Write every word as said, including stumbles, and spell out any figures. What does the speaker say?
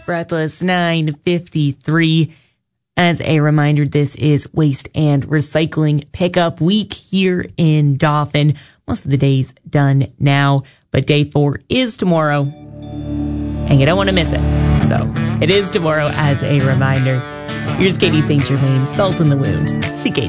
Breathless, nine fifty-three. As a reminder, this is Waste and Recycling Pickup Week here in Dauphin. Most of the day's done now, but day four is tomorrow, and you don't want to miss it. So it is tomorrow as a reminder. Here's Katie Saint Germain, Salt in the Wound, C K.